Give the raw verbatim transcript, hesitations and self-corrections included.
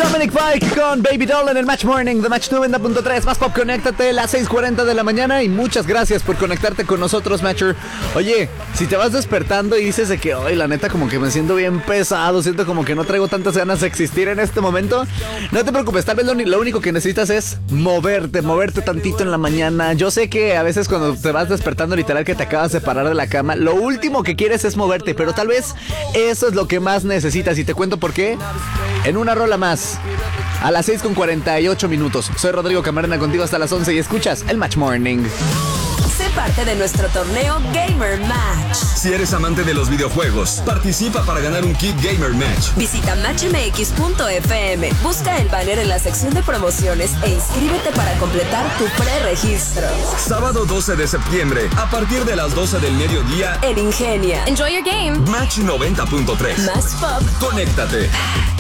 Dominic Fike con Baby Doll en el Match Morning de Match noventa punto tres. Más Pop, conéctate a las seis cuarenta de la mañana. Y muchas gracias por conectarte con nosotros, Matcher. Oye, si te vas despertando y dices de que hoy la neta como que me siento bien pesado, siento como que no traigo tantas ganas de existir en este momento, no te preocupes, tal vez lo, lo único que necesitas es moverte, moverte tantito en la mañana. Yo sé que a veces cuando te vas despertando, literal que te acabas de parar de la cama, lo último que quieres es moverte, pero tal vez eso es lo que más necesitas. Y te cuento por qué en una rola más. A las seis con cuarenta y ocho minutos. Soy Rodrigo Camarena contigo hasta las once y escuchas el Match Morning. Sé parte de nuestro torneo Gamer Match. Si eres amante de los videojuegos, participa para ganar un kit Gamer Match. Visita match m x punto f m, busca el banner en la sección de promociones e inscríbete para completar tu preregistro. Sábado doce de septiembre, a partir de las doce del mediodía, en Ingenia. Enjoy your game. Match noventa punto tres. Más Pop. Conéctate.